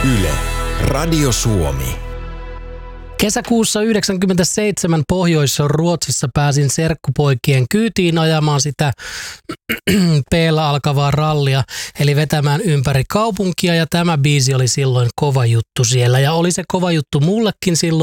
Yle, Radio Suomi. Kesäkuussa 1997 Pohjois-Ruotsissa pääsin serkkupoikien kyytiin ajamaan sitä P-llä alkavaa rallia, eli vetämään ympäri kaupunkia, ja tämä biisi oli silloin kova juttu siellä, ja oli se kova juttu mullekin silloin.